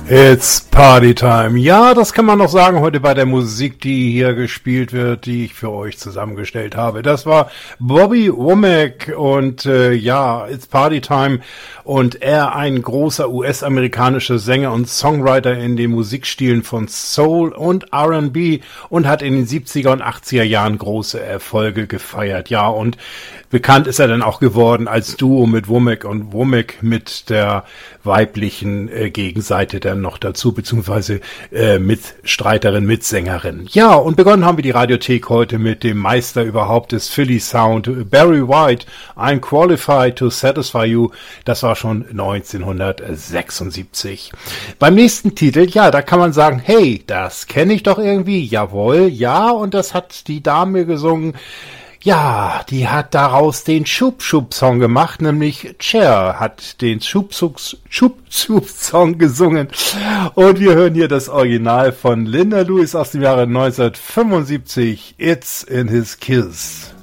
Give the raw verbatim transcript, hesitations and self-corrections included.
It's Party Time. Ja, das kann man noch sagen heute bei der Musik, die hier gespielt wird, die ich für euch zusammengestellt habe. Das war Bobby Womack und äh, ja, It's Party Time. Und er, ein großer U S-amerikanischer Sänger und Songwriter in den Musikstilen von Soul und R and B und hat in den siebziger und achtziger Jahren große Erfolge gefeiert. Ja, und bekannt ist er dann auch geworden als Duo mit Womack und Womack mit der weiblichen äh, Gegenseite dann noch dazu, beziehungsweise äh, Mitstreiterin, Mitsängerin. Ja, und begonnen haben wir die Radiothek heute mit dem Meister überhaupt des Philly Sound, Barry White, I'm Qualified to Satisfy You. Das war schon neunzehnhundertsechsundsiebzig. Beim nächsten Titel, ja, da kann man sagen, hey, das kenne ich doch irgendwie. Jawohl, ja, und das hat die Dame gesungen. Ja, die hat daraus den Schub-Schub-Song gemacht, nämlich Cher hat den Schub-Schub-Song gesungen. Und wir hören hier das Original von Linda Lewis aus dem Jahre neunzehnhundertfünfundsiebzig, It's in His Kiss.